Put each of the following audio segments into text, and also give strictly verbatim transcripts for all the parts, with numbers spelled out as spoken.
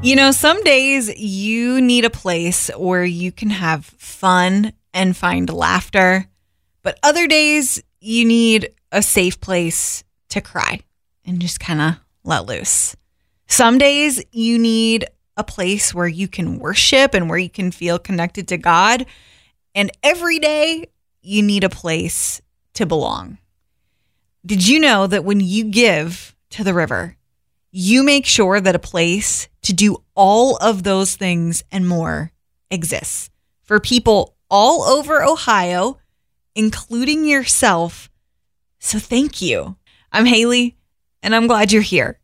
You know, some days you need a place where you can have fun and find laughter, but other days you need a safe place to cry and just kind of let loose. Some days you need a place where you can worship and where you can feel connected to God. And every day you need a place to belong. Did you know that when you give to the river, you make sure that a place to do all of those things and more exists for people all over Ohio, including yourself? So thank you. I'm Haley, and I'm glad you're here.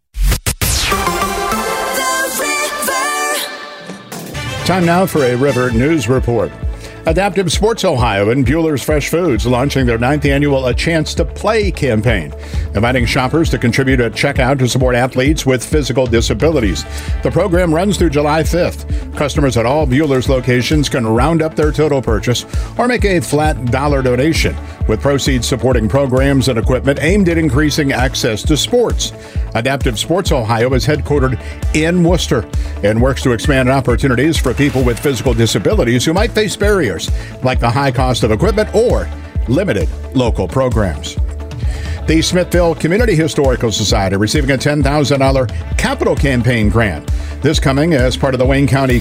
Time now for a River News Report. Adaptive Sports Ohio and Bueller's Fresh Foods launching their ninth annual A Chance to Play campaign, inviting shoppers to contribute at checkout to support athletes with physical disabilities. The program runs through July fifth. Customers at all Bueller's locations can round up their total purchase or make a flat dollar donation, with proceeds supporting programs and equipment aimed at increasing access to sports. Adaptive Sports Ohio is headquartered in Worcester and works to expand opportunities for people with physical disabilities who might face barriers like the high cost of equipment or limited local programs. The Smithville Community Historical Society receiving a ten thousand dollars capital campaign grant. This coming as part of the Wayne County